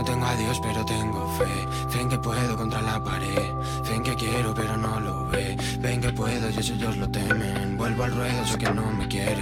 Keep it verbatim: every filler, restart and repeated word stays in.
tengo a Dios, pero tengo fe. Fe en que puedo contra la pared. Fe en que quiero, pero no lo ve. Ven que puedo y eso ellos lo temen. Vuelvo al ruedo, sé que no me quieren.